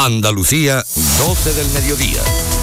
Andalucía, 12 del mediodía.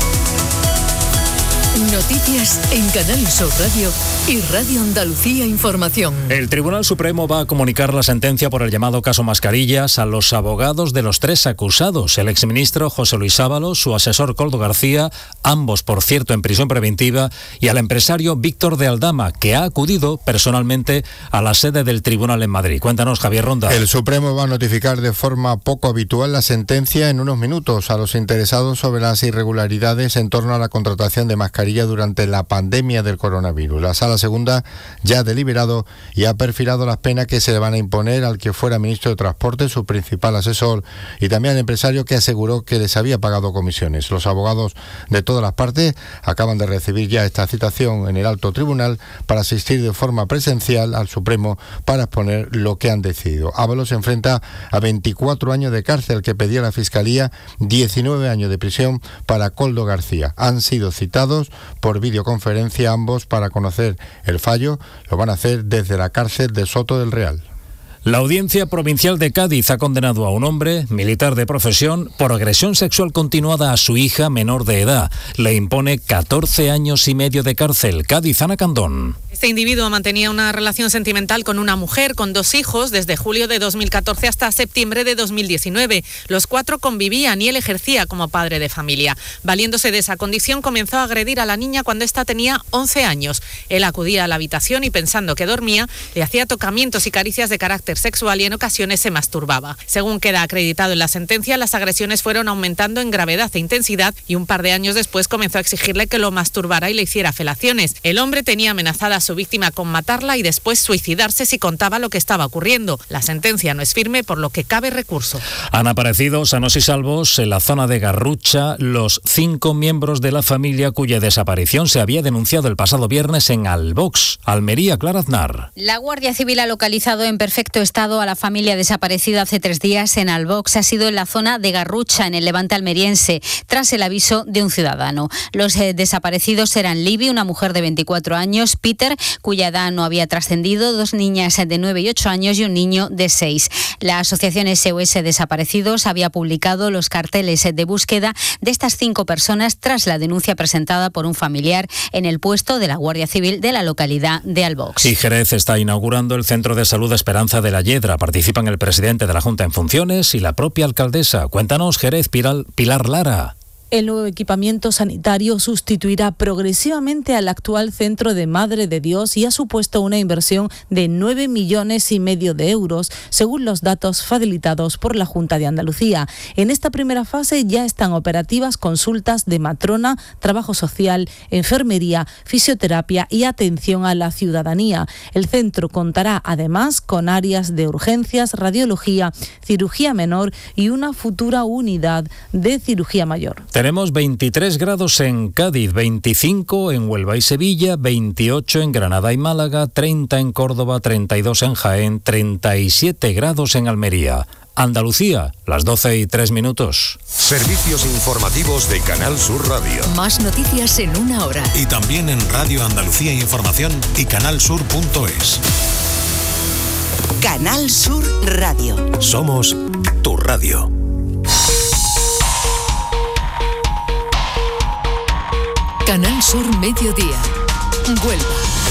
Noticias en Canal Sur Radio y Radio Andalucía Información. El Tribunal Supremo va a comunicar la sentencia por el llamado caso Mascarillas a los abogados de los 3 acusados, el exministro José Luis Ábalos, su asesor Koldo García, ambos por cierto en prisión preventiva, y al empresario Víctor de Aldama, que ha acudido personalmente a la sede del tribunal en Madrid. Cuéntanos, Javier Ronda. El Supremo va a notificar de forma poco habitual la sentencia en unos minutos a los interesados sobre las irregularidades en torno a la contratación de mascarillas durante la pandemia del coronavirus. La Sala Segunda ya ha deliberado y ha perfilado las penas que se le van a imponer al que fuera ministro de Transporte, su principal asesor, y también al empresario que aseguró que les había pagado comisiones. Los abogados de todas las partes acaban de recibir ya esta citación en el alto tribunal para asistir de forma presencial al Supremo para exponer lo que han decidido. Ábalos se enfrenta a 24 años de cárcel que pedía la Fiscalía, 19 años de prisión para Koldo García. Han sido citados por videoconferencia ambos para conocer el fallo. Lo van a hacer desde la cárcel de Soto del Real. La Audiencia Provincial de Cádiz ha condenado a un hombre, militar de profesión, por agresión sexual continuada a su hija menor de edad. Le impone 14 años y medio de cárcel. Cádiz, Ana Candón. Este individuo mantenía una relación sentimental con una mujer con 2 hijos desde julio de 2014 hasta septiembre de 2019. Los 4 convivían y él ejercía como padre de familia. Valiéndose de esa condición, comenzó a agredir a la niña cuando ésta tenía 11 años. Él acudía a la habitación y, pensando que dormía, le hacía tocamientos y caricias de carácter sexual y en ocasiones se masturbaba. Según queda acreditado en la sentencia, las agresiones fueron aumentando en gravedad e intensidad y un par de años después comenzó a exigirle que lo masturbara y le hiciera felaciones. El hombre tenía amenazada a su víctima con matarla y después suicidarse si contaba lo que estaba ocurriendo. La sentencia no es firme, por lo que cabe recurso. Han aparecido sanos y salvos en la zona de Garrucha los 5 miembros de la familia cuya desaparición se había denunciado el pasado viernes en Albox, Almería. Clara Aznar. La Guardia Civil ha localizado en perfecto estado a la familia desaparecida hace 3 días en Albox. Ha sido en la zona de Garrucha, en el Levante almeriense, tras el aviso de un ciudadano. Los desaparecidos eran Libby, una mujer de 24 años, Peter, cuya edad no había trascendido, 2 niñas de 9 y 8 años y un niño de 6. La asociación SOS Desaparecidos había publicado los carteles de búsqueda de estas 5 personas tras la denuncia presentada por un familiar en el puesto de la Guardia Civil de la localidad de Albox. Y Jerez está inaugurando el Centro de Salud Esperanza de la Yedra. Participan el presidente de la Junta en funciones y la propia alcaldesa. Cuéntanos, Jerez, Pilar Lara. El nuevo equipamiento sanitario sustituirá progresivamente al actual Centro de Madre de Dios y ha supuesto una inversión de 9,5 millones de euros, según los datos facilitados por la Junta de Andalucía. En esta primera fase ya están operativas consultas de matrona, trabajo social, enfermería, fisioterapia y atención a la ciudadanía. El centro contará además con áreas de urgencias, radiología, cirugía menor y una futura unidad de cirugía mayor. Tenemos 23 grados en Cádiz, 25 en Huelva y Sevilla, 28 en Granada y Málaga, 30 en Córdoba, 32 en Jaén, 37 grados en Almería. Andalucía, las 12:03. Servicios informativos de Canal Sur Radio. Más noticias en 1 hora. Y también en Radio Andalucía Información y canalsur.es. Canal Sur Radio. Somos tu radio. Canal Sur Mediodía, Huelva.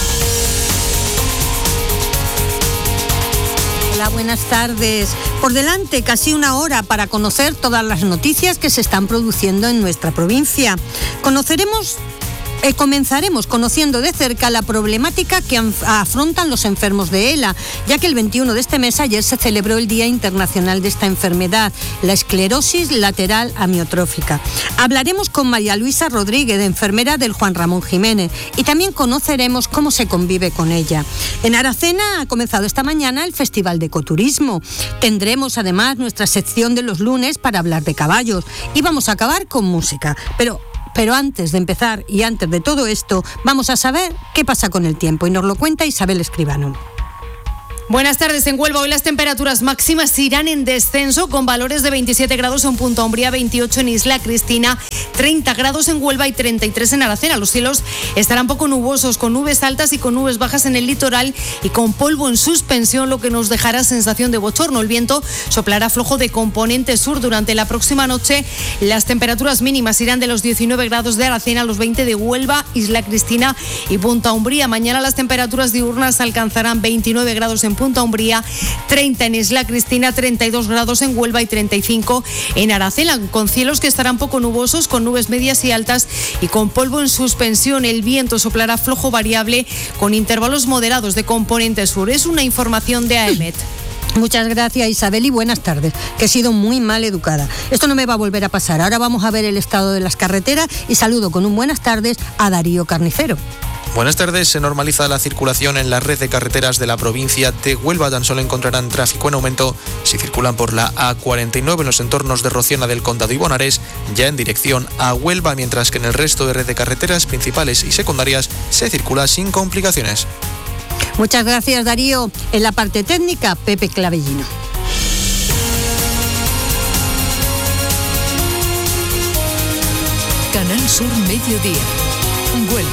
Hola, buenas tardes. Por delante casi 1 hora para conocer todas las noticias que se están produciendo en nuestra provincia. Comenzaremos conociendo de cerca la problemática que afrontan los enfermos de ELA, ya que el 21 de este mes, ayer, se celebró el Día Internacional de esta enfermedad, la esclerosis lateral amiotrófica. Hablaremos con María Luisa Rodríguez, enfermera del Juan Ramón Jiménez, y también conoceremos cómo se convive con ella. En Aracena ha comenzado esta mañana el Festival de Ecoturismo. Tendremos además nuestra sección de los lunes para hablar de caballos y vamos a acabar con música. Pero antes de empezar y antes de todo esto, vamos a saber qué pasa con el tiempo y nos lo cuenta Isabel Escribano. Buenas tardes. En Huelva hoy las temperaturas máximas irán en descenso con valores de 27 grados en Punta Umbría, 28 en Isla Cristina, 30 grados en Huelva y 33 en Aracena. Los cielos estarán poco nubosos, con nubes altas y con nubes bajas en el litoral y con polvo en suspensión, lo que nos dejará sensación de bochorno. El viento soplará flojo de componente sur. Durante la próxima noche las temperaturas mínimas irán de los 19 grados de Aracena a los 20 de Huelva, Isla Cristina y Punta Umbría. Mañana las temperaturas diurnas alcanzarán 29 grados en Punta Umbría, 30 en Isla Cristina, 32 grados en Huelva y 35 en Aracena, con cielos que estarán poco nubosos, con nubes medias y altas y con polvo en suspensión. El viento soplará flojo variable con intervalos moderados de componente sur. Es una información de AEMET. Muchas gracias, Isabel, y buenas tardes, que he sido muy mal educada. Esto no me va a volver a pasar. Ahora vamos a ver el estado de las carreteras y saludo con un buenas tardes a Darío Carnicero. Buenas tardes. Se normaliza la circulación en la red de carreteras de la provincia de Huelva. Tan solo encontrarán tráfico en aumento si circulan por la A49 en los entornos de Rociana del Condado y Bonares, ya en dirección a Huelva, mientras que en el resto de red de carreteras principales y secundarias se circula sin complicaciones. Muchas gracias, Darío. En la parte técnica, Pepe Clavellino. Canal Sur Mediodía, Huelva.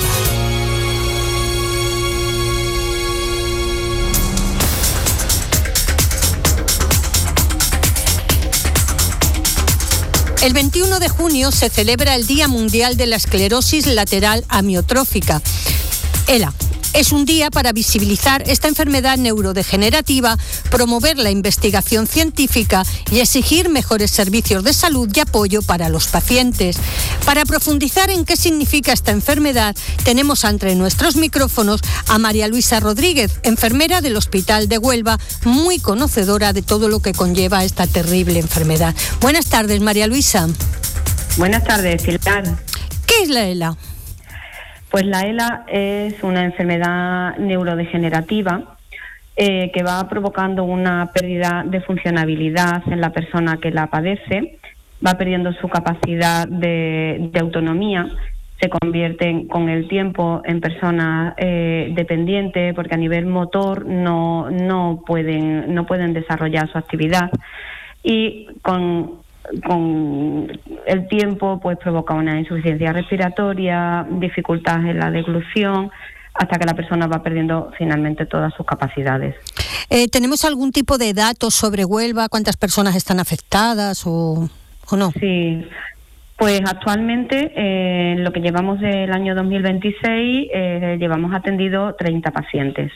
El 21 de junio se celebra el Día Mundial de la Esclerosis Lateral Amiotrófica, ELA. Es un día para visibilizar esta enfermedad neurodegenerativa, promover la investigación científica y exigir mejores servicios de salud y apoyo para los pacientes. Para profundizar en qué significa esta enfermedad, tenemos entre nuestros micrófonos a María Luisa Rodríguez, enfermera del Hospital de Huelva, muy conocedora de todo lo que conlleva esta terrible enfermedad. Buenas tardes, María Luisa. Buenas tardes, Pilar. ¿Qué es la ELA? Pues la ELA es una enfermedad neurodegenerativa que va provocando una pérdida de funcionabilidad en la persona que la padece, va perdiendo su capacidad de autonomía, se convierten con el tiempo en personas dependientes porque a nivel motor no pueden desarrollar su actividad y con el tiempo pues provoca una insuficiencia respiratoria, dificultad en la deglución, hasta que la persona va perdiendo finalmente todas sus capacidades. ¿Tenemos algún tipo de datos sobre Huelva? ¿Cuántas personas están afectadas o no? Sí, pues actualmente en lo que llevamos del año 2026 llevamos atendido 30 pacientes.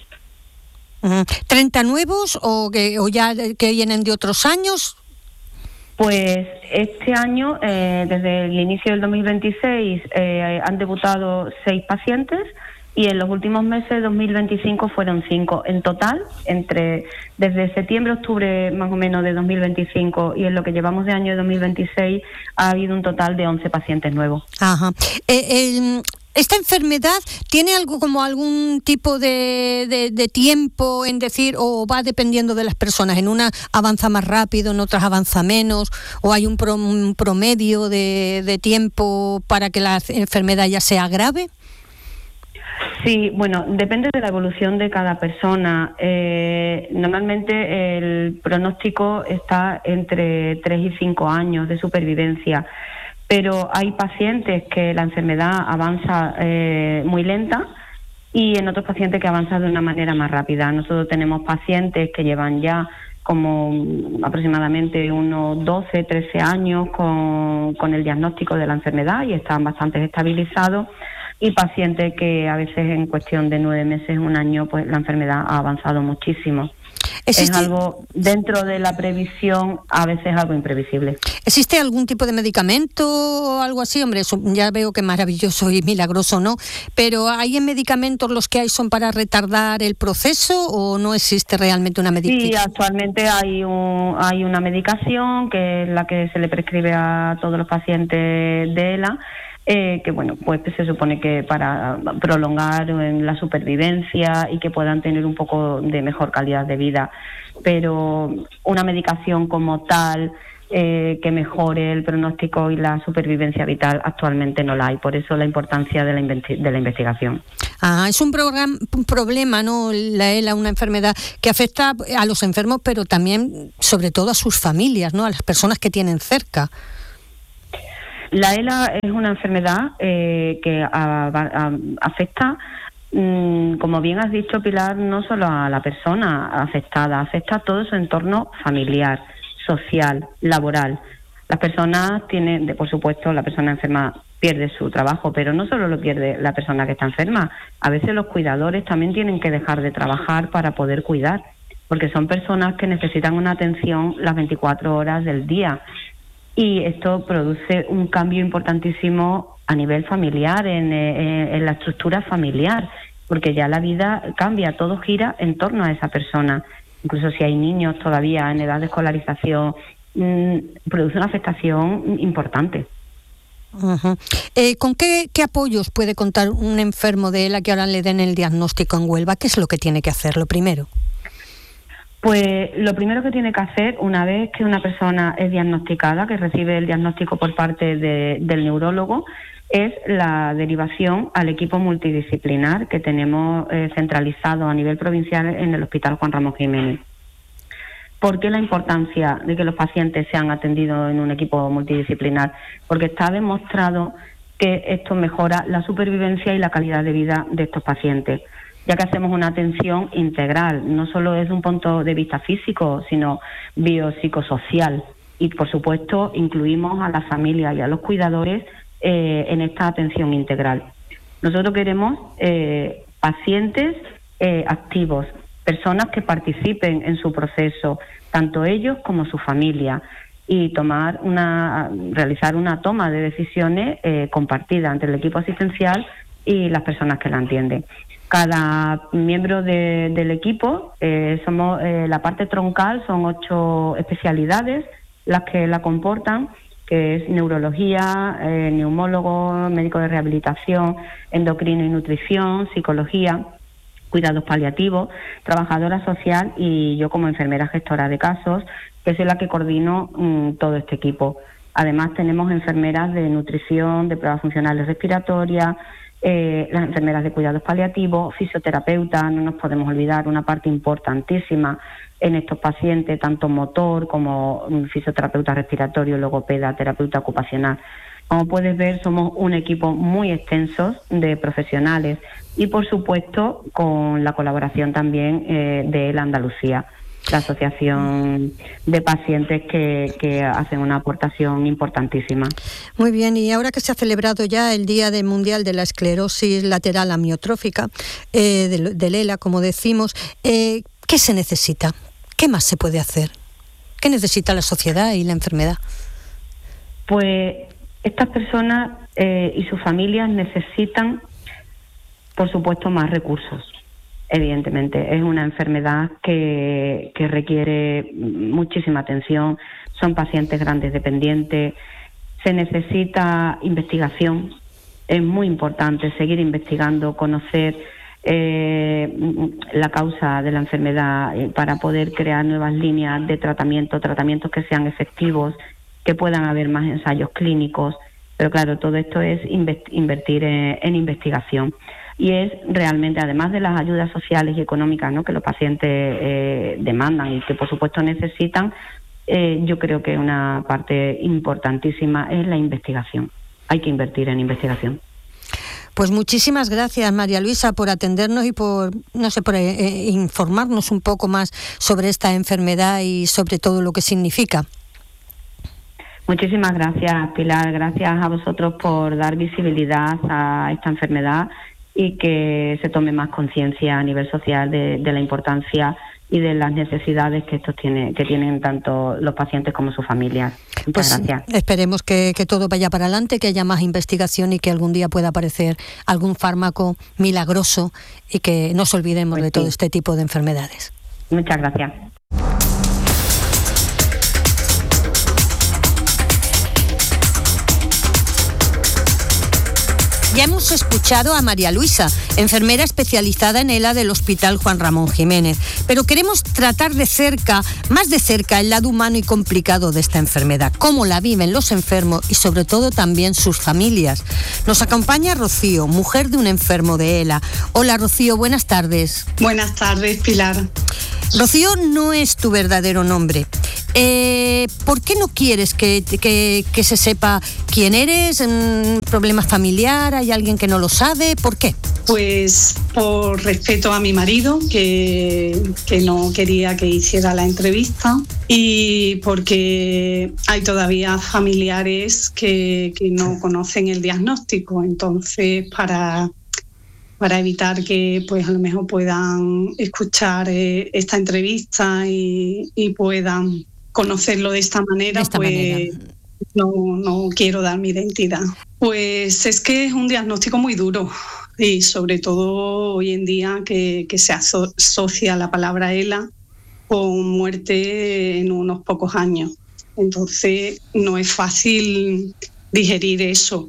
¿30 nuevos o ya que vienen de otros años? Pues este año, desde el inicio del 2026, han debutado 6 pacientes y en los últimos meses de 2025 fueron 5. En total, desde septiembre, octubre más o menos de 2025 y en lo que llevamos de año de 2026 ha habido un total de 11 pacientes nuevos. Ajá. ¿Esta enfermedad tiene algún tipo de tiempo en decir, o va dependiendo de las personas? ¿En una avanza más rápido, en otras avanza menos? ¿O hay un promedio de tiempo para que la enfermedad ya sea grave? Sí, bueno, depende de la evolución de cada persona. Normalmente el pronóstico está entre 3 y 5 años de supervivencia. Pero hay pacientes que la enfermedad avanza muy lenta y en otros pacientes que avanza de una manera más rápida. Nosotros tenemos pacientes que llevan ya como aproximadamente unos 12, 13 años con el diagnóstico de la enfermedad y están bastante estabilizados, y pacientes que a veces en cuestión de 9 meses, un año, pues la enfermedad ha avanzado muchísimo. Es algo dentro de la previsión, a veces algo imprevisible. ¿Existe algún tipo de medicamento o algo así? Hombre, eso ya veo que maravilloso y milagroso, ¿no? Pero ¿hay en medicamentos los que hay son para retardar el proceso o no existe realmente una medicación? Sí, actualmente hay una medicación que es la que se le prescribe a todos los pacientes de ELA, que bueno, pues se supone que para prolongar la supervivencia y que puedan tener un poco de mejor calidad de vida, pero una medicación como tal que mejore el pronóstico y la supervivencia vital, actualmente no la hay. Por eso la importancia de la investigación. Es un problema, ¿no? La ELA, una enfermedad que afecta a los enfermos, pero también, sobre todo, a sus familias, ¿no? A las personas que tienen cerca. La ELA es una enfermedad que afecta, como bien has dicho, Pilar, no solo a la persona afectada, afecta a todo su entorno familiar, social, laboral. Las personas tienen, por supuesto, la persona enferma pierde su trabajo, pero no solo lo pierde la persona que está enferma. A veces los cuidadores también tienen que dejar de trabajar para poder cuidar, porque son personas que necesitan una atención las 24 horas del día. Y esto produce un cambio importantísimo a nivel familiar, en la estructura familiar, porque ya la vida cambia, todo gira en torno a esa persona. Incluso si hay niños todavía en edad de escolarización, produce una afectación importante. Uh-huh. ¿Con qué apoyos puede contar un enfermo de ELA que ahora le den el diagnóstico en Huelva? ¿Qué es lo que tiene que hacer, lo primero? Pues lo primero que tiene que hacer, una vez que una persona es diagnosticada, que recibe el diagnóstico por parte del neurólogo, es la derivación al equipo multidisciplinar que tenemos centralizado a nivel provincial en el Hospital Juan Ramón Jiménez. ¿Por qué la importancia de que los pacientes sean atendidos en un equipo multidisciplinar? Porque está demostrado que esto mejora la supervivencia y la calidad de vida de estos pacientes, ya que hacemos una atención integral, no solo desde un punto de vista físico, sino biopsicosocial. Y, por supuesto, incluimos a la familia y a los cuidadores en esta atención integral. Nosotros queremos pacientes activos, personas que participen en su proceso, tanto ellos como su familia, y realizar una toma de decisiones compartida entre el equipo asistencial y las personas que la entienden. Cada miembro del equipo, somos la parte troncal, son 8 especialidades las que la comportan, que es neurología, neumólogo, médico de rehabilitación, endocrino y nutrición, psicología, cuidados paliativos, trabajadora social y yo como enfermera gestora de casos, que soy la que coordino todo este equipo. Además tenemos enfermeras de nutrición, de pruebas funcionales respiratorias, las enfermeras de cuidados paliativos, fisioterapeutas, no nos podemos olvidar, una parte importantísima en estos pacientes, tanto motor como fisioterapeuta respiratorio, logopeda, terapeuta ocupacional. Como puedes ver, somos un equipo muy extenso de profesionales y, por supuesto, con la colaboración también de la Andalucía, la asociación de pacientes que hacen una aportación importantísima. Muy bien, y ahora que se ha celebrado ya el Día Mundial de la Esclerosis Lateral Amiotrófica, del ELA, como decimos, ¿qué se necesita? ¿Qué más se puede hacer? ¿Qué necesita la sociedad y la enfermedad? Pues estas personas y sus familias necesitan, por supuesto, más recursos. Evidentemente, es una enfermedad que requiere muchísima atención, son pacientes grandes dependientes, se necesita investigación, es muy importante seguir investigando, conocer la causa de la enfermedad para poder crear nuevas líneas de tratamientos que sean efectivos, que puedan haber más ensayos clínicos, pero claro, todo esto es invertir en investigación. Y es realmente, además de las ayudas sociales y económicas, ¿no?, que los pacientes demandan y que por supuesto necesitan, yo creo que una parte importantísima es la investigación. Hay que invertir en investigación. Pues muchísimas gracias, María Luisa, por atendernos y por informarnos un poco más sobre esta enfermedad y sobre todo lo que significa. Muchísimas gracias, Pilar. Gracias a vosotros por dar visibilidad a esta enfermedad y que se tome más conciencia a nivel social de la importancia y de las necesidades que tienen tanto los pacientes como sus familias. Muchas gracias. Esperemos que todo vaya para adelante, que haya más investigación y que algún día pueda aparecer algún fármaco milagroso y que no nos olvidemos de todo este tipo de enfermedades. Muchas gracias. Ya hemos escuchado a María Luisa, enfermera especializada en ELA del Hospital Juan Ramón Jiménez, pero queremos tratar más de cerca el lado humano y complicado de esta enfermedad, cómo la viven los enfermos y sobre todo también sus familias. Nos acompaña Rocío, mujer de un enfermo de ELA. Hola Rocío, buenas tardes. Buenas tardes, Pilar. Rocío no es tu verdadero nombre. ¿Por qué no quieres que se sepa quién eres? ¿Problemas familiares? ¿Hay alguien que no lo sabe? ¿Por qué? Pues por respeto a mi marido, que no quería que hiciera la entrevista, y porque hay todavía familiares que no conocen el diagnóstico. Entonces, para evitar que pues a lo mejor puedan escuchar esta entrevista y puedan conocerlo de esta manera, no quiero dar mi identidad. Pues es que es un diagnóstico muy duro y sobre todo hoy en día que se asocia la palabra ELA con muerte en unos pocos años. Entonces no es fácil digerir eso.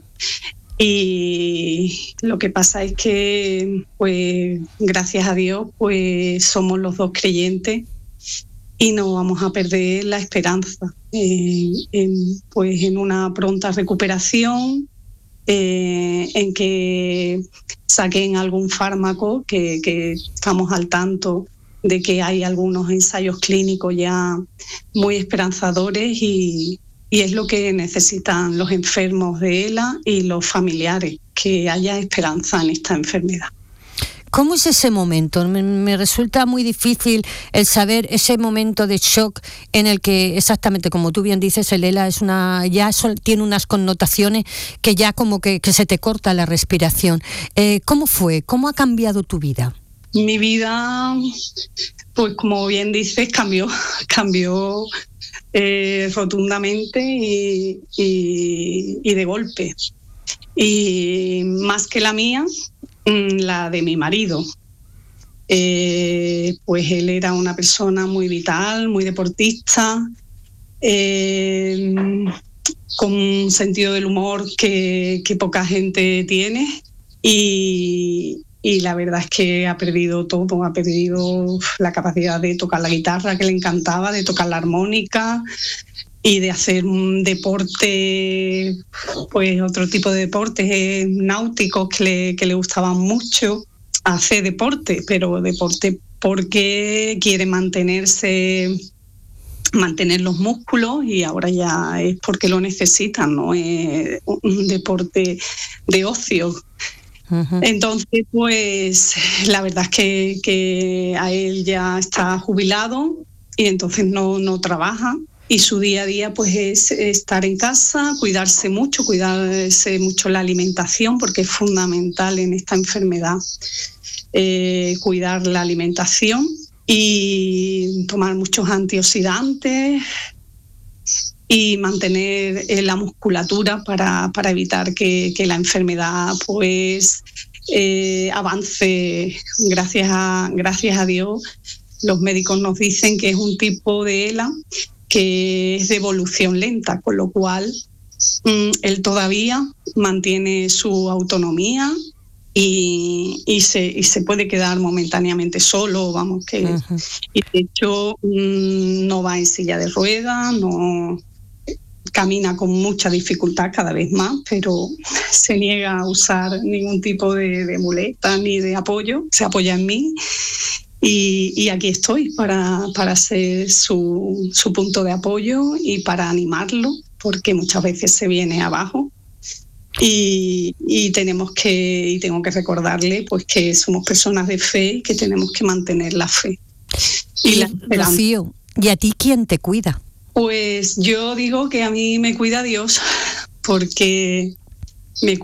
Y lo que pasa es que, pues, gracias a Dios, pues somos los dos creyentes y no vamos a perder la esperanza en una pronta recuperación, en que saquen algún fármaco, que estamos al tanto de que hay algunos ensayos clínicos ya muy esperanzadores y es lo que necesitan los enfermos de ELA y los familiares, que haya esperanza en esta enfermedad. ¿Cómo es ese momento? Me resulta muy difícil el saber ese momento de shock en el que, exactamente como tú bien dices, el ELA tiene unas connotaciones que ya como que se te corta la respiración. ¿Cómo fue? ¿Cómo ha cambiado tu vida? Mi vida, pues como bien dices, cambió rotundamente y de golpe. Y más que la mía, la de mi marido. Pues él era una persona muy vital, muy deportista, con un sentido del humor que poca gente tiene y la verdad es que ha perdido todo, ha perdido la capacidad de tocar la guitarra, que le encantaba, de tocar la armónica y de hacer un deporte, pues otro tipo de deportes náuticos que le gustaban mucho. Hace deporte, pero deporte porque quiere mantener los músculos y ahora ya es porque lo necesitan, no es un deporte de ocio. Entonces, pues la verdad es que a él ya está jubilado y entonces no trabaja y su día a día pues es estar en casa, cuidarse mucho la alimentación, porque es fundamental en esta enfermedad cuidar la alimentación y tomar muchos antioxidantes y mantener la musculatura para evitar que la enfermedad pues avance. Gracias a Dios, los médicos nos dicen que es un tipo de ELA que es de evolución lenta, con lo cual él todavía mantiene su autonomía y se puede quedar momentáneamente solo, vamos, que y de hecho no va en silla de ruedas, no camina con mucha dificultad cada vez más, pero se niega a usar ningún tipo de muleta ni de apoyo, se apoya en mí y aquí estoy para ser su punto de apoyo y para animarlo, porque muchas veces se viene abajo y tengo que recordarle pues que somos personas de fe y que tenemos que mantener la fe. Y la esperanza. Rocío, ¿y a ti quién te cuida? Pues yo digo que a mí me cuida Dios, porque me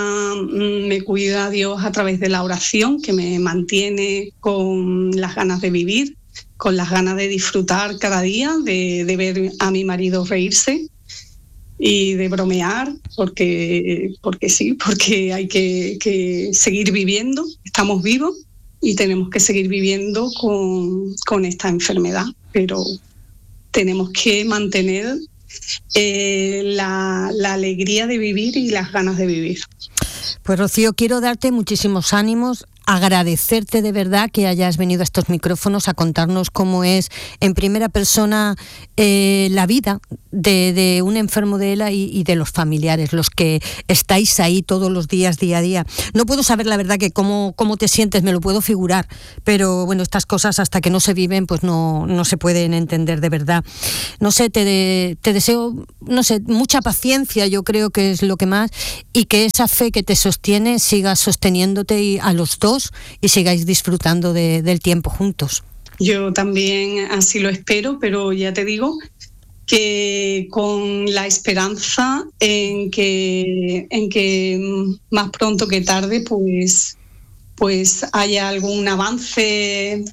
cuida Dios a través de la oración, que me mantiene con las ganas de vivir, con las ganas de disfrutar cada día, de ver a mi marido reírse y de bromear, porque sí, porque hay que seguir viviendo, estamos vivos y tenemos que seguir viviendo con esta enfermedad, pero tenemos que mantener la alegría de vivir y las ganas de vivir. Pues Rocío, quiero darte muchísimos ánimos, agradecerte de verdad que hayas venido a estos micrófonos a contarnos cómo es en primera persona la vida de un enfermo de ELA y de los familiares, los que estáis ahí todos los días, día a día. No puedo saber la verdad que cómo te sientes, me lo puedo figurar, pero bueno, estas cosas hasta que no se viven pues no se pueden entender de verdad. No sé, te deseo, no sé, mucha paciencia, yo creo que es lo que más, y que esa fe que te sostiene siga sosteniéndote a los dos y sigáis disfrutando del tiempo juntos. Yo también así lo espero, pero ya te digo que con la esperanza en que más pronto que tarde pues haya algún avance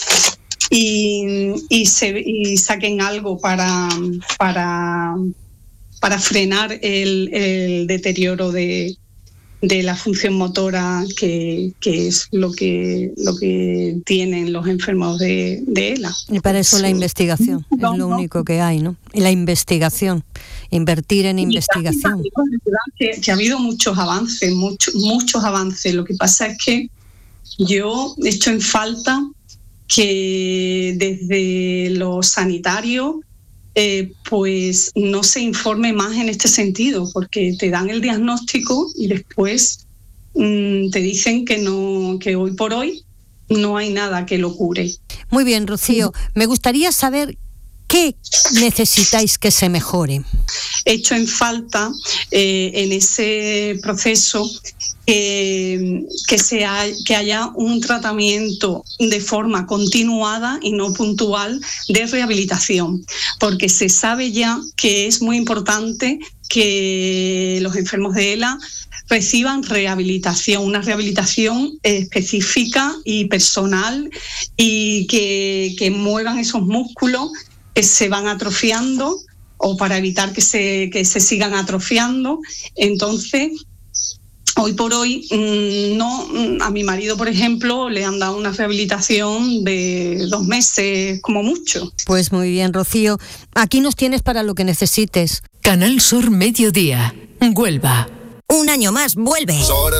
y saquen algo para frenar el deterioro de la función motora que es lo que tienen los enfermos de ELA. Y para eso la investigación es lo único que hay, ¿no? Y la investigación, invertir en investigación. Que ha habido muchos avances. Lo que pasa es que yo echo en falta que desde lo sanitario pues no se informe más en este sentido, porque te dan el diagnóstico y después te dicen que hoy por hoy no hay nada que lo cure. Muy bien, Rocío, me gustaría saber qué necesitáis que se mejore. Hecho en falta en ese proceso que haya un tratamiento de forma continuada y no puntual de rehabilitación, porque se sabe ya que es muy importante que los enfermos de ELA reciban rehabilitación, una rehabilitación específica y personal, y que muevan esos músculos que se van atrofiando, o para evitar que se sigan atrofiando. Entonces, hoy por hoy, a mi marido, por ejemplo, le han dado una rehabilitación de 2 meses como mucho. Pues muy bien, Rocío, aquí nos tienes para lo que necesites. Canal Sur Mediodía, Huelva. Un año más vuelve.